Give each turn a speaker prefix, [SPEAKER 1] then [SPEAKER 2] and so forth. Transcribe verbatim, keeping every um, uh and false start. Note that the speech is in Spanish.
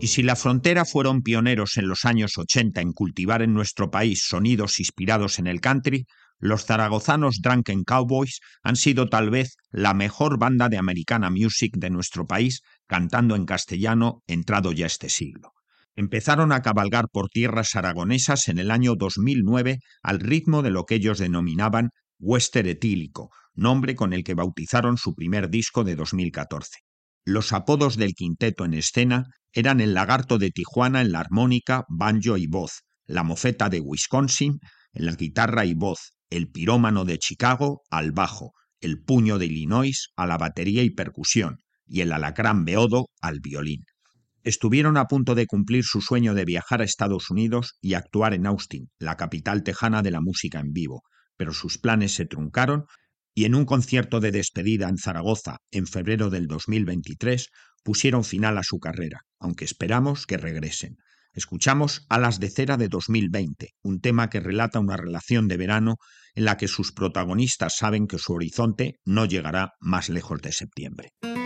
[SPEAKER 1] Y si La Frontera fueron pioneros en los años ochenta en cultivar en nuestro país sonidos inspirados en el country, los zaragozanos Drunken Cowboys han sido tal vez la mejor banda de Americana Music de nuestro país, cantando en castellano entrado ya este siglo. Empezaron a cabalgar por tierras aragonesas en el año dos mil nueve al ritmo de lo que ellos denominaban western etílico, nombre con el que bautizaron su primer disco de dos mil catorce. Los apodos del quinteto en escena eran el Lagarto de Tijuana en la armónica, banjo y voz, la Mofeta de Wisconsin en la guitarra y voz, el Pirómano de Chicago al bajo, el Puño de Illinois a la batería y percusión y el Alacrán Beodo al violín. Estuvieron a punto de cumplir su sueño de viajar a Estados Unidos y actuar en Austin, la capital tejana de la música en vivo, pero sus planes se truncaron y en un concierto de despedida en Zaragoza en febrero del dos mil veintitrés pusieron final a su carrera, aunque esperamos que regresen. Escuchamos Alas de Cera de dos mil veinte, un tema que relata una relación de verano en la que sus protagonistas saben que su horizonte no llegará más lejos de septiembre.